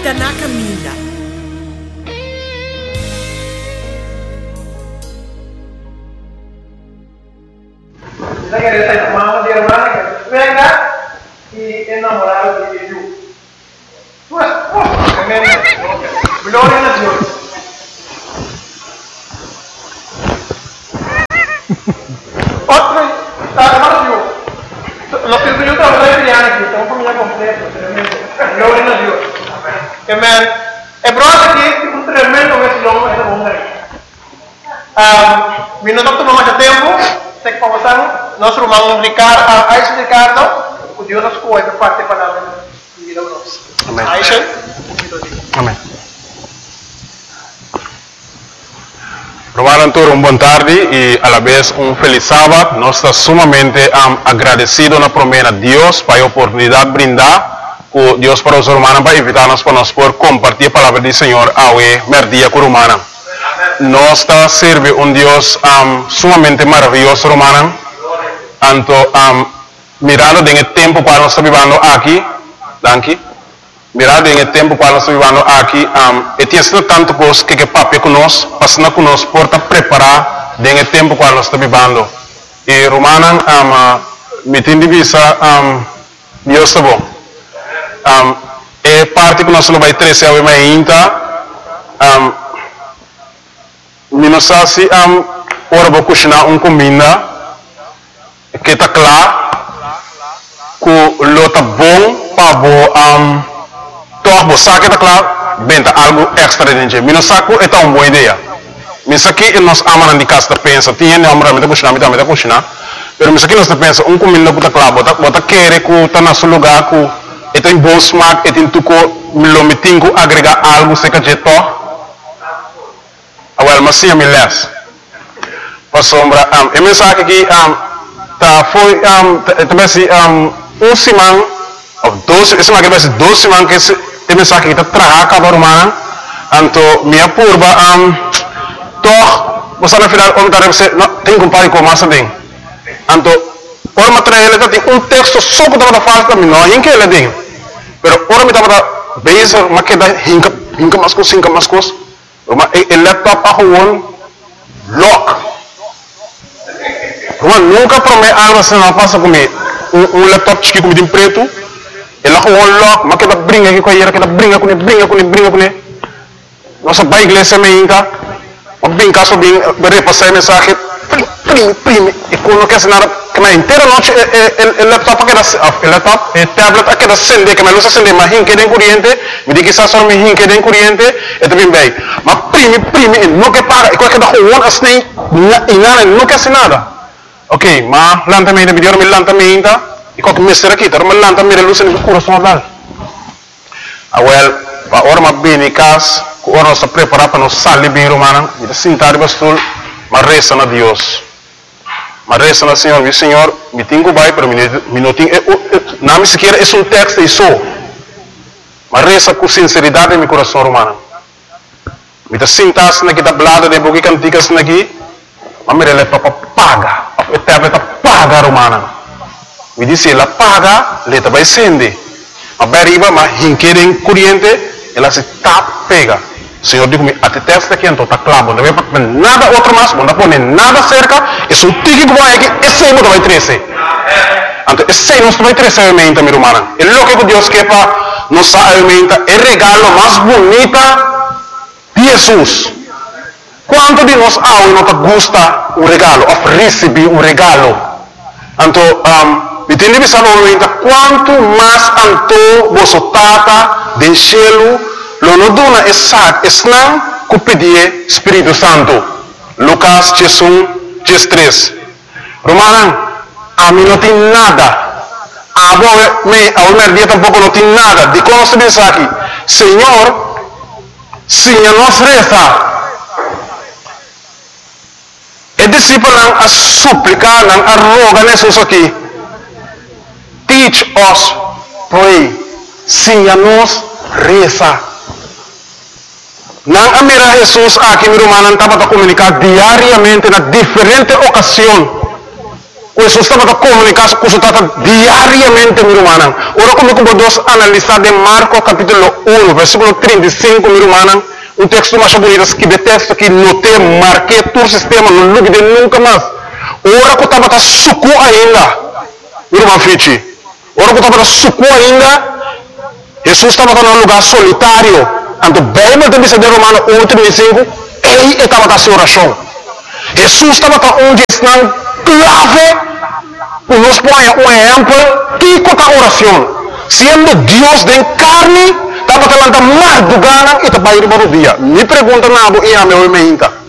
vida na caminha. Kita quer sair com uma irmã que venga e enamorada de Jesus. Glória a Deus. Outro, agora Deus. Los que yo trabajo en aquí, estamos familia completa, tremendo. Gloria a Dios. Amén. El problema aquí es un tremendo que se llama ese hombre. Vino tanto más tempo, se conversamos, nós vamos Ricardo, o Deus nos cuida de parte da palavra de vida nossa. Amém. Aisha? Amém. Romaran todos boa tarde e a la vez feliz sábado. Nós estamos sumamente agradecidos na promessa de Deus para a oportunidade brindar com Deus para os romanos para invitar-nos para nós poder compartilhar a palavra do Senhor ao merdia com romana. Nós está servindo Deus sumamente maravilhoso romana. Anto mirando em tempo para nós estar vivendo aqui, danke. Mirado em tempo para nós estar vivendo aqui, e tem sido tanto coisa que papai conosco, passando conosco por preparar em tempo para nós estar vivendo. E romana, me tem de vista, Deus está bom. É parte que nós vai trazer ao ainda. Não sei se ora vou cozinhar comida que está claro, que lo tá bom para toch você que está claro, benta algo extra dentro. Não saco é uma boa ideia. Mas aqui nós amamos de casa pensa, tinha não amamos de cozinhar, mas cozinhar. Mas aqui nós pensa comida que está claro, bota querer que está no seu lugar, que tem bom smaak, tem tudo lo metingo agregar algo se que je toch. Awal masih me les. Sombra e mensagem aqui tá foi também semana ou 12 semana que vai ser 12 semanas que tem mensagem que tá trabalhando cada romana anto minha purba toch você na final comentário você tem compare com massa tem anto ora material ele tem texto só que tá falta também não em que ele tem pero ora me tá base mas que dá hinka mas coisa o laptop a gewoon lock. Gewoon nunca promete algo assim não passa comigo. Laptop chique comigo em preto. Ele a gewoon lock, mas que dá brinca aqui com ele, que dá brinca com ele. Nossa pai igreja me ainda. Mas bem caso bem repassar mensagem. Prime. E quando quer nada, que na inteira noite o laptop que o laptop, o tablet que dá acende, que me luz acende, mas hinque de corrente, me diz que está só me hinque de corrente, é também bem. Mas prime, não que paga, e qualquer da rua assim, e nada, não quer nada. Ok, mas lantamente, me deu lantamente, e qualquer mestre aqui, tá, mas lantamente luz no coração dela. Well, a hora mas bem em casa, a hora nós preparar para nós sair bem romana, e sentar bastul, mas resta na Deus. Mas resta na Senhor, meu Senhor, me tenho vai para mim, não me sequer é texto e só. Mas resta com sinceridade em meu coração romano. Me tá sentar na kita blada de bogi canticas naqui, mas me rele para paga, o tablet paga romana. Me disse ela paga, leta vai sende. Mas beriba, mas hinquerem corrente, ela se tap pega. Senhor digo-me, até testa aqui então está claro, não vai para nada outro mais, não pôr nada cerca, é só tique que vai aqui, esse aí não vai trazer. Então esse aí não vai trazer a alimenta, minha irmã. É o que Deus quer para nos alimenta, é o regalo mais bonito de Jesus. Quanto de nós não gosta o regalo, of receber o regalo. Então, me tem de saber quanto mais anto você tata do cielo. Lo no dona é sac, esnam, que pedir Espírito Santo. Lucas 3. Romana, a mim não tem nada. A dia tampouco não tem nada. De como se diz aqui, Senhor, Senhor nos reza. E discípulo não a suplicar, não a rogar nesses aqui. Teach us, pray. Senhor nos reza. Nang amira Jesus aqui, meu irmão, estava a comunicar diariamente na diferente ocasião. Jesús estaba comunicando con su tata diariamente, mi hermana. Ahora como vamos a analizar de Marcos capítulo 1, versículo 35, mi hermana. Un texto más bonito, escribe texto que noté, marqué tu sistema, no lo de nunca más. Ahora que estaba suco ainda, mi hermano Fichi. Ahora que estaba suco ainda, Jesús estaba en un lugar solitario. Ante o Bíblia dice de Romano 1:35, ele estava na sua oração. Jesus estava onde está clave, para nos pôr um exemplo, que é a oração. Sendo Deus de carne, estava falando mais do gana e estava indo para o dia. Me pergunta nada e a meu irmão.